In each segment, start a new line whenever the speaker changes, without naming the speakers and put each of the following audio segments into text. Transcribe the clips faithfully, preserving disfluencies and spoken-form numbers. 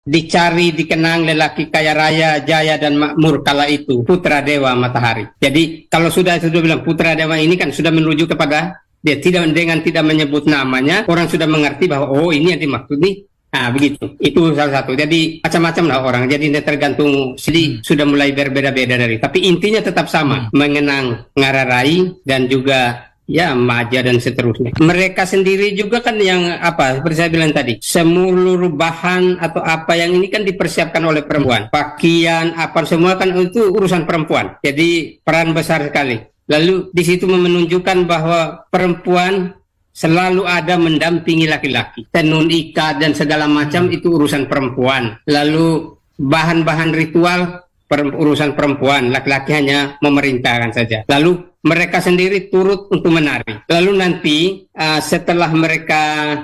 dicari, dikenang lelaki kaya raya, jaya dan makmur kala itu, putra dewa matahari. Jadi kalau sudah sudah bilang putra dewa ini kan sudah menuju kepada dia, tidak dengan tidak menyebut namanya, orang sudah mengerti bahwa oh ini yang dimaksud nih. Nah begitu, itu salah satu. Jadi macam-macam lah orang. Jadi tergantung, jadi hmm. sudah mulai berbeda-beda dari. Tapi intinya tetap sama, hmm. mengenang ngararai dan juga ya maja dan seterusnya. Mereka sendiri juga kan yang apa? Seperti saya bilang tadi, seluruh bahan atau apa yang ini kan dipersiapkan oleh perempuan. Pakaian apa semua kan itu urusan perempuan. Jadi peran besar sekali. Lalu di situ menunjukkan bahwa perempuan selalu ada mendampingi laki-laki. Tenun ikat dan segala macam itu urusan perempuan. Lalu bahan-bahan ritual per, urusan perempuan. Laki-laki hanya memerintahkan saja. Lalu mereka sendiri turut untuk menari. Lalu nanti uh, setelah mereka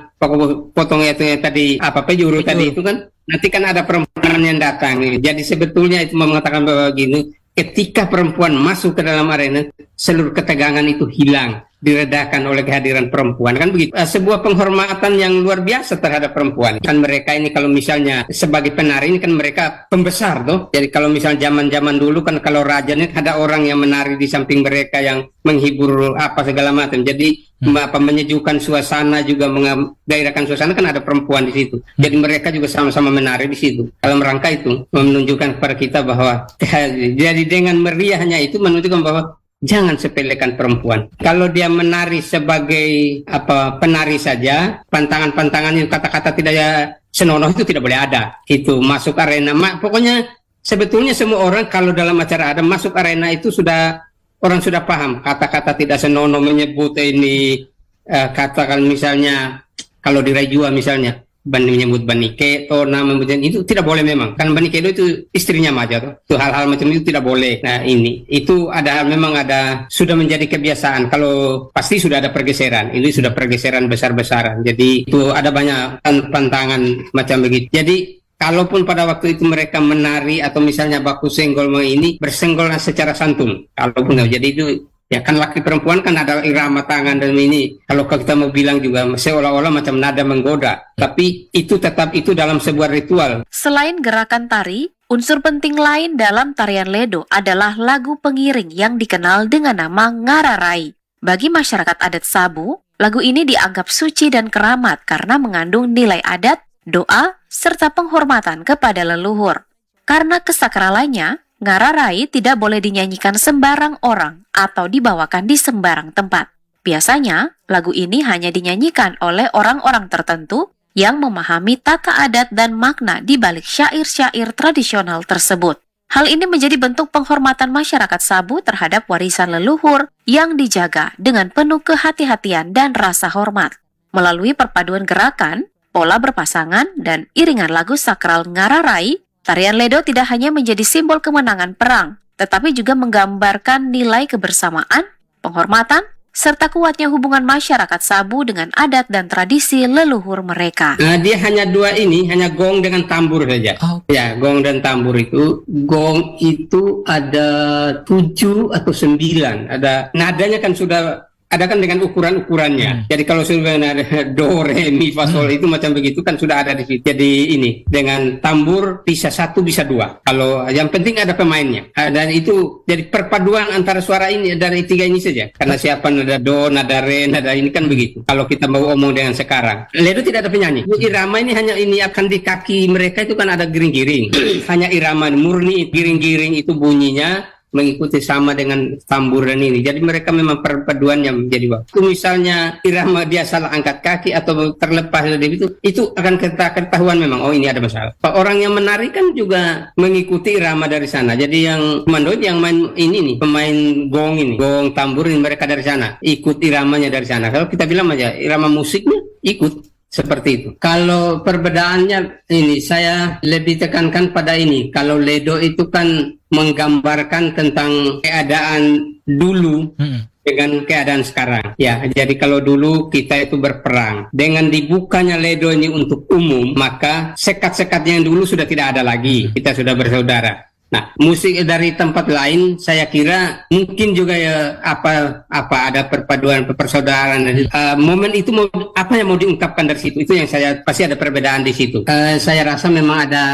potong itu ya, tadi apa pejuru tadi itu kan, nanti kan ada perempuan yang datang. Jadi sebetulnya itu mengatakan bahwa gini, ketika perempuan masuk ke dalam arena, seluruh ketegangan itu hilang, diredakan oleh kehadiran perempuan, kan begitu. Uh, sebuah penghormatan yang luar biasa terhadap perempuan. Kan mereka ini kalau misalnya sebagai penari ini kan mereka pembesar tuh. Jadi kalau misalnya zaman-zaman dulu kan kalau raja ini ada orang yang menari di samping mereka yang menghibur apa segala macam. Jadi hmm. apa menyejukkan suasana juga menggairahkan suasana kan ada perempuan di situ. Hmm. Jadi mereka juga sama-sama menari di situ. Dalam rangka itu menunjukkan kepada kita bahwa jadi dengan meriahnya itu menunjukkan bahwa jangan sepelekan perempuan. Kalau dia menari sebagai apa penari saja, pantangan-pantangan itu kata-kata tidak ya senonoh itu tidak boleh ada. Itu masuk arena. Ma, pokoknya sebetulnya semua orang kalau dalam acara ada masuk arena itu sudah orang sudah paham kata-kata tidak senonoh menyebut ini uh, katakan misalnya kalau di Rajua misalnya menyebut Banike atau nama itu tidak boleh memang kan Banike itu istrinya Maja tuh. Itu hal-hal macam itu tidak boleh. Nah ini itu ada memang ada sudah menjadi kebiasaan kalau pasti sudah ada pergeseran. Ini sudah pergeseran besar-besaran. Jadi itu ada banyak pantangan macam begitu. Jadi kalaupun pada waktu itu mereka menari atau misalnya baku senggol ini bersenggol secara santun. Kalaupun jadi itu ya kan laki perempuan kan ada irama tangan dan ini kalau kita mau bilang juga seolah-olah macam nada menggoda, tapi itu tetap itu dalam sebuah ritual.
Selain gerakan tari, unsur penting lain dalam tarian Ledo adalah lagu pengiring yang dikenal dengan nama ngararai. Bagi masyarakat adat Sabu, lagu ini dianggap suci dan keramat karena mengandung nilai adat, doa, serta penghormatan kepada leluhur. Karena kesakralannya, ngararai tidak boleh dinyanyikan sembarang orang atau dibawakan di sembarang tempat. Biasanya, lagu ini hanya dinyanyikan oleh orang-orang tertentu yang memahami tata adat dan makna di balik syair-syair tradisional tersebut. Hal ini menjadi bentuk penghormatan masyarakat Sabu terhadap warisan leluhur yang dijaga dengan penuh kehati-hatian dan rasa hormat. Melalui perpaduan gerakan, pola berpasangan, dan iringan lagu sakral ngararai, tarian Ledo tidak hanya menjadi simbol kemenangan perang, tetapi juga menggambarkan nilai kebersamaan, penghormatan, serta kuatnya hubungan masyarakat Sabu dengan adat dan tradisi leluhur mereka.
Nah, dia hanya dua ini, hanya gong dengan tambur saja. Oh. Ya, gong dan tambur itu. Gong itu ada tujuh atau sembilan. Ada nadanya kan sudah ada kan dengan ukuran-ukurannya. Hmm. Jadi kalau sudah ada do, re, mi, fa, sol hmm. itu macam begitu kan sudah ada di situ. Jadi ini dengan tambur bisa satu bisa dua. Kalau yang penting ada pemainnya. Dan itu jadi perpaduan antara suara ini dari tiga ini saja. Karena siapa nada do, nada re, nada ini kan begitu. Kalau kita mau omong dengan sekarang. Ledo tidak ada penyanyi. Irama ini hanya ini akan di kaki mereka itu kan ada giring-giring. Hanya irama murni giring-giring itu bunyinya mengikuti sama dengan tambur dan ini. Jadi mereka memang perpaduannya menjadi waktu. Misalnya irama dia salah angkat kaki atau terlepas dari itu, itu akan kita ketahuan memang, oh ini ada masalah. Orang yang menari kan juga mengikuti irama dari sana. Jadi yang mandor yang main ini nih, pemain gong ini, gong tambur ini mereka dari sana, ikut iramanya dari sana. Kalau kita bilang aja irama musiknya ikut. Seperti itu. Kalau perbedaannya ini saya lebih tekankan pada ini. Kalau Ledo itu kan menggambarkan tentang keadaan dulu hmm. dengan keadaan sekarang. Ya, jadi kalau dulu kita itu berperang. Dengan dibukanya Ledo ini untuk umum, maka sekat-sekatnya yang dulu sudah tidak ada lagi. Kita sudah bersaudara. Nah, musik dari tempat lain saya kira mungkin juga ya apa apa ada perpaduan persaudaraan. Uh, momen itu mau, apa yang mau diungkapkan dari situ itu yang saya pasti ada perbedaan di situ. Uh, saya rasa memang ada